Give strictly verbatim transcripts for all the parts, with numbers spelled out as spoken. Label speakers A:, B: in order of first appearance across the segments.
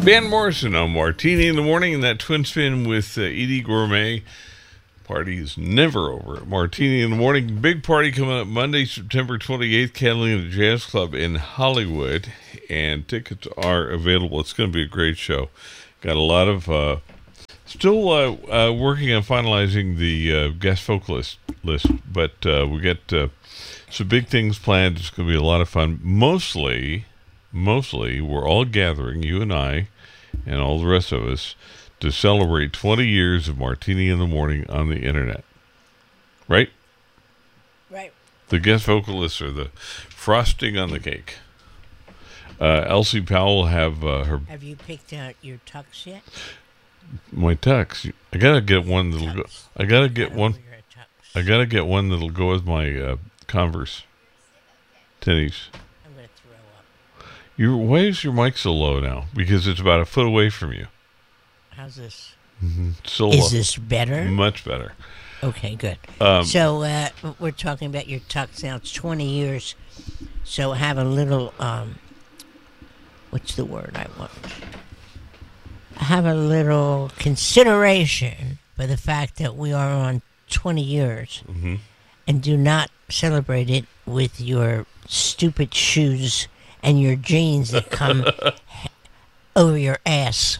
A: Van Morrison on Martini in the Morning, and that twin spin with uh, Edie Gourmet. Party is never over at Martini in the Morning. Big party coming up Monday, September twenty-eighth, Catalina Jazz Club in Hollywood, and tickets are available. It's going to be a great show. Got a lot of, uh, still uh, uh, working on finalizing the uh, guest vocalist list, but uh, we got uh, some big things planned. It's going to be a lot of fun. Mostly, mostly, we're all gathering, you and I, and all the rest of us, to celebrate twenty years of Martini in the Morning on the internet. Right?
B: Right.
A: The guest vocalists are the frosting on the cake. Uh, Elsie Powell will have uh, her...
B: Have you picked out your tux yet?
A: My tux. I gotta get one that'll go... I gotta get one... I gotta get one that'll go with my uh, Converse tennies.
B: I'm gonna throw up.
A: Your, why is your mic so low now? Because it's about a foot away from you.
B: How's this?
A: Mm-hmm. So
B: Is
A: low.
B: this better?
A: Much better.
B: Okay, good.
A: Um,
B: so uh, we're talking about your tux now. It's twenty years. So have a little, um, what's the word I want? Have a little consideration for the fact that we are on twenty years.
A: Mm-hmm.
B: And do not celebrate it with your stupid shoes and your jeans that come over your ass.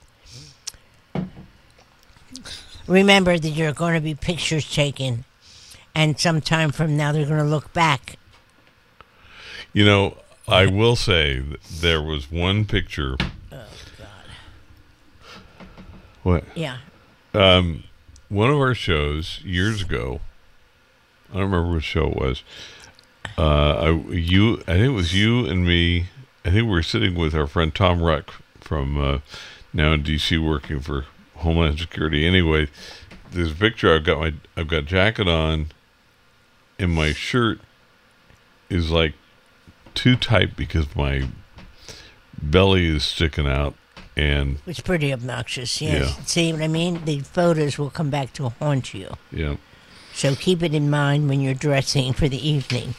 B: Remember that you're going to be pictures taken, and sometime from now they're going to look back.
A: You know, I will say that there was one picture.
B: Oh, God.
A: What?
B: Yeah.
A: Um, one of our shows years ago, I don't remember what show it was. Uh, I, you, I think it was you and me. I think we were sitting with our friend Tom Ruck from uh, now in D C working for Homeland Security. Anyway, there's a picture. I've got my I've got jacket on, and my shirt is like too tight because my belly is sticking out, and
B: it's pretty obnoxious. Yes.
A: Yeah.
B: See what I mean? The photos will come back to haunt you.
A: Yeah.
B: So keep it in mind when you're dressing for the evening.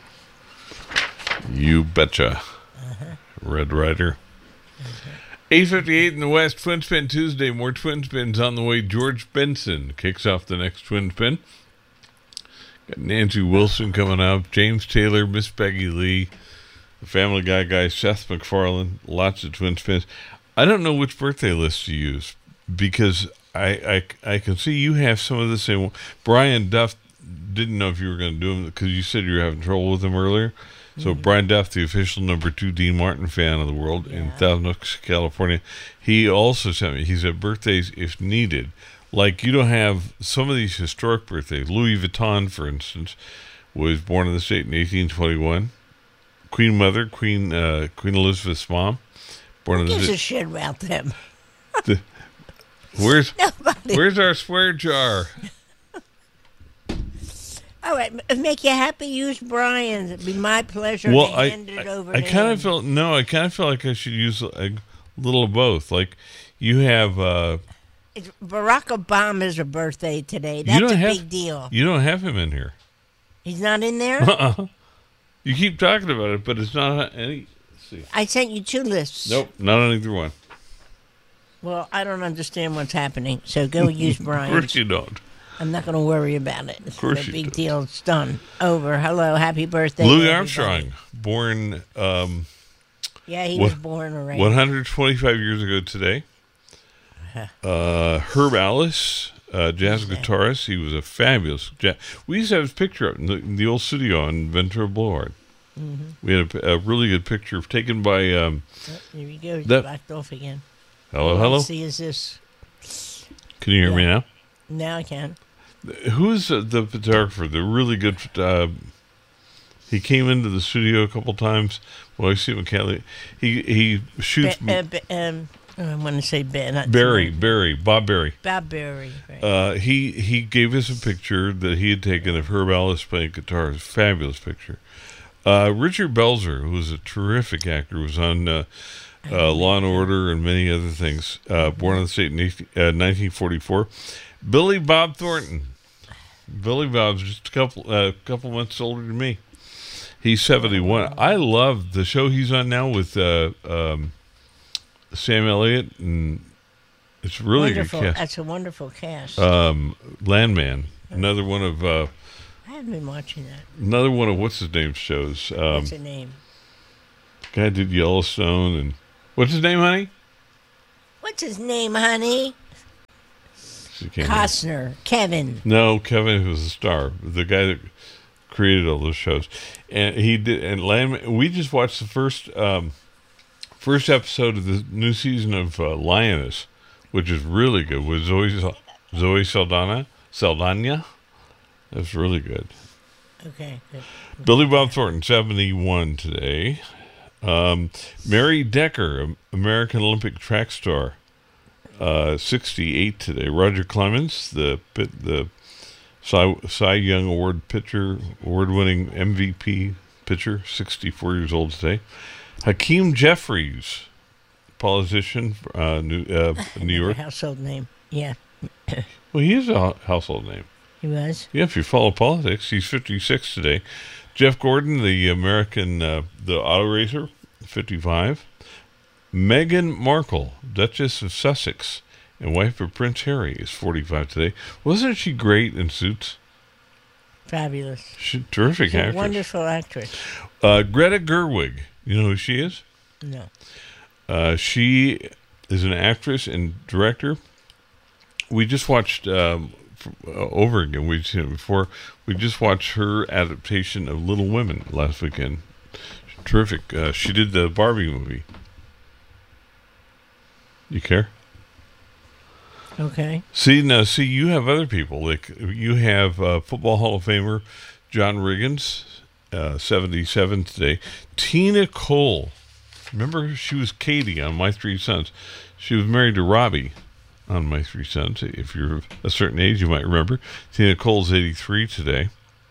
A: You betcha.
B: Uh-huh.
A: Red Rider.
B: Uh-huh.
A: eight fifty-eight in the West, Twin Spin Tuesday. More Twin Spins on the way. George Benson kicks off the next Twin Spin. Got Nancy Wilson coming up. James Taylor, Miss Peggy Lee, the Family Guy guy, Seth MacFarlane. Lots of Twin Spins. I don't know which birthday list to use because I, I, I can see you have some of the same. Brian Duff didn't know if you were going to do them because you said you were having trouble with them earlier. So mm-hmm. Brian Duff, the official number two Dean Martin fan of the world yeah. in Thousand Oaks, California, he also sent me, he said birthdays if needed. Like you don't have some of these historic birthdays. Louis Vuitton, for instance, was born in the state in eighteen twenty-one. Queen Mother, Queen uh, Queen Elizabeth's mom, born
B: Who
A: in the
B: gives a shit about them?
A: the, where's
B: Nobody.
A: Where's our swear jar?
B: All right, make you happy, use Brian's. It'd be my pleasure
A: well,
B: to
A: I,
B: hand it
A: I,
B: over
A: I
B: to
A: kind
B: him.
A: of felt, no, I kind of felt like I should use a little of both. Like, you have... Uh,
B: it's Barack Obama's a birthday today.
A: you
B: That's
A: don't
B: a
A: have,
B: big deal.
A: You don't have him in here.
B: He's not in there?
A: Uh-uh. You keep talking about it, but it's not any... Let's see.
B: I sent you two lists.
A: Nope, not on either one.
B: Well, I don't understand what's happening, so go use Brian's.
A: Of course you don't.
B: I'm not going to worry about it. It's
A: of course
B: a big
A: do.
B: deal. It's done. Over. Hello. Happy birthday.
A: Louis
B: everybody.
A: Armstrong, born um,
B: yeah, he
A: what,
B: was born already.
A: one hundred twenty-five years ago today. Uh-huh. Uh, Herb Alice, uh, jazz okay. guitarist. He was a fabulous jazz. We used to have his picture up in the, in the old studio on Ventura Boulevard. Mm-hmm. We had a, a really good picture taken by... Um,
B: oh, here he goes.
A: That,
B: backed off again.
A: Hello, hello.
B: Let's see, is this...
A: Can you hear
B: yeah.
A: me now?
B: Now I can.
A: Who's uh, the photographer? The really good. Uh, he came into the studio a couple times. Well, I see him with Kelly. He he shoots.
B: Be, uh, be, um, I want to say Ben. Not
A: Barry, Barry, Bob Barry.
B: Bob Barry. Right.
A: Uh, he he gave us a picture that he had taken of Herb Alice playing guitar. It's a fabulous picture. Uh, Richard Belzer, who was a terrific actor, was on uh, uh, Law and Order and many other things. Uh, born in the state in eighteen, uh, nineteen forty-four. Billy Bob Thornton. Billy Bob's just a couple a uh, couple months older than me. He's seventy-one. I love the show he's on now with uh, um, Sam Elliott, and it's really
B: Wonderful.
A: a good cast.
B: That's a wonderful cast.
A: Um, Landman, another one of uh,
B: I haven't been watching that.
A: another one of what's his name shows. Um,
B: What's the name?
A: guy did Yellowstone, and what's his name, honey?
B: What's his name, honey?
A: She can't
B: Costner. Kevin.
A: No, Kevin was the star, the guy that created all those shows, and he did. And Landman, we just watched the first um, first episode of the new season of uh, Lioness, which is really good with Zoe Zoe Saldana Saldana. That's really good.
B: Okay, good.
A: Billy Bob Thornton, seventy-one today. Um, Mary Decker, American Olympic track star, uh, sixty-eight today. Roger Clemens, the the Cy, Cy Young Award pitcher, award-winning M V P pitcher, sixty-four years old today. Hakeem Jeffries, politician, uh, New, uh, New York.
B: Household name. Yeah,
A: Well, he is a household name.
B: he was.
A: Yeah, if you follow politics, he's fifty-six today. Jeff Gordon, the American, uh, the auto racer, fifty-five. Meghan Markle, Duchess of Sussex, and wife of Prince Harry, is forty-five today. Wasn't she great in Suits?
B: Fabulous.
A: She's a terrific
B: She's a
A: actress.
B: wonderful actress.
A: Uh, Greta Gerwig, you know who she is?
B: No.
A: Uh, she is an actress and director. We just watched um, f- uh, over again. We've seen it before. We just watched her adaptation of Little Women last weekend. Terrific. Uh, she did the Barbie movie. You care?
B: Okay.
A: See now, see you have other people. Like you have uh, Football Hall of Famer John Riggins, uh, seventy-seven today. Tina Cole. Remember, she was Katie on My Three Sons. She was married to Robbie on My Three Sons. If you're a certain age, you might remember. Tina Cole's eighty-three today.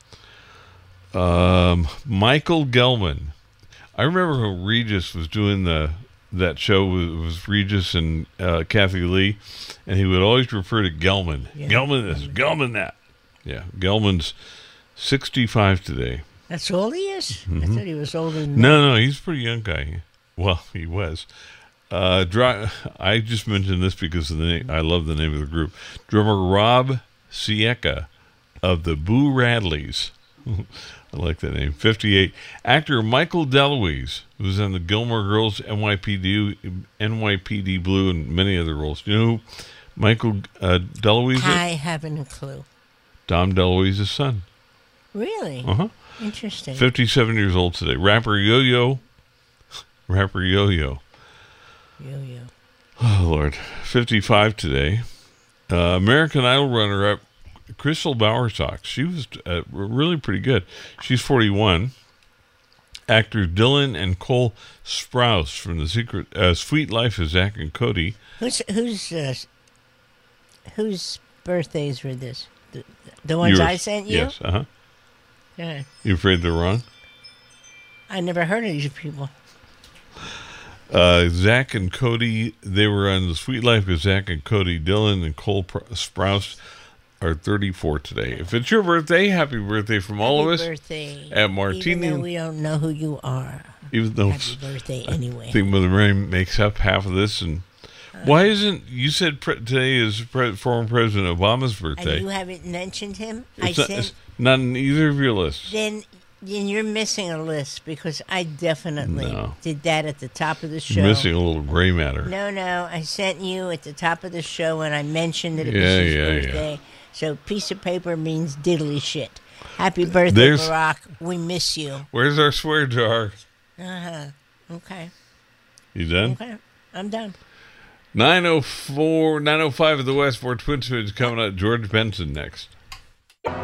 A: Um, Michael Gelman. I remember when Regis was doing the that show with, was Regis and uh, Kathy Lee, and he would always refer to Gelman.
B: Yeah.
A: Gelman this, Gelman that. Yeah, Gelman's sixty-five today.
B: That's all he is?
A: Mm-hmm.
B: I thought he was older than that.
A: No, no, he's a pretty young guy. Well, he was. Uh, dry, I just mentioned this because of the name, I love the name of the group. Drummer Rob Sieca of the Boo Radleys. I like that name. fifty-eight. Actor Michael DeLuise, who's in the Gilmore Girls, N Y P D, N Y P D Blue, and many other roles. Do you know who Michael uh, DeLuise is?
B: I haven't a clue.
A: Dom DeLuise's son.
B: Really?
A: Uh-huh.
B: Interesting.
A: fifty-seven years old today. Rapper Yo-Yo. Rapper Yo-Yo.
B: Yo-yo.
A: Oh, Lord. fifty-five today. Uh, American Idol runner-up Crystal Bowersox. She was uh, really pretty good. She's forty-one. Actors Dylan and Cole Sprouse from the Secret uh, Sweet Life of Zach and Cody.
B: Who's whose uh, whose birthdays were this? The, the ones
A: Yours.
B: I sent you?
A: Yes. Uh-huh.
B: Yeah.
A: You afraid they're wrong?
B: I never heard of these people.
A: Uh, Zach and Cody, they were on the Sweet Life of Zach and Cody. Dylan and Cole Pr- Sprouse are thirty-four today. If it's your birthday, happy birthday from all
B: Happy
A: of us
B: birthday.
A: at Martini.
B: Even though we don't know who you are.
A: Even though
B: Happy birthday anyway.
A: I think Mother Mary makes up half of this. And why isn't, you said pre- today is pre- former President Obama's birthday.
B: And you haven't mentioned him? I
A: It's not,
B: sent.
A: it's not in either of your lists.
B: Then, then you're missing a list because I definitely
A: No.
B: did that at the top of the show.
A: You're missing a little gray matter.
B: No, no, I sent you at the top of the show and I mentioned that it
A: Yeah,
B: was his
A: yeah, yeah.
B: birthday. So piece of paper means diddly shit. Happy birthday,
A: There's-
B: Barack. We miss you.
A: Where's our swear jar?
B: Uh-huh. Okay.
A: You done?
B: Okay. I'm done.
A: nine oh four, nine oh five of the West, more Twin Spins coming out. George Benson next.